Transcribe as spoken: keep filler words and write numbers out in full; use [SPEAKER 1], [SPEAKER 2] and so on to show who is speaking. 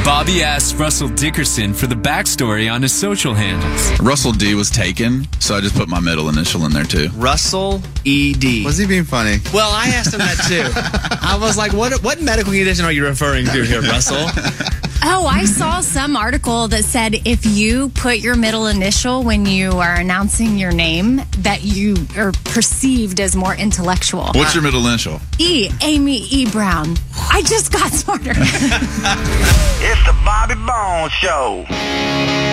[SPEAKER 1] Bobby asked Russell Dickerson for the backstory on his social handles.
[SPEAKER 2] Russell D was taken, so I just put my middle initial in there too.
[SPEAKER 3] Russell E D.
[SPEAKER 4] Was he being funny?
[SPEAKER 3] Well, I asked him that too. I was like, what what medical condition are you referring to here, Russell?
[SPEAKER 5] Oh, I saw some article that said if you put your middle initial when you are announcing your name, that you are perceived as more intellectual.
[SPEAKER 2] What's your middle initial?
[SPEAKER 5] E. Amy E. Brown. I just got smarter.
[SPEAKER 6] It's the Bobby Bones Show.